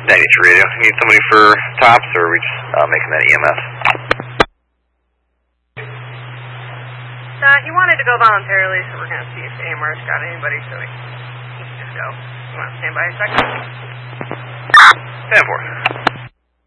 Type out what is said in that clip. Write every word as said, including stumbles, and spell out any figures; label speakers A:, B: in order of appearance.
A: ninety-three radio. You need somebody for tops, or are we just uh, making that E M S?
B: Uh, he wanted to go voluntarily, so we're going to see if A M R's got anybody, so he can just go. You want to stand by a second?
A: ten four.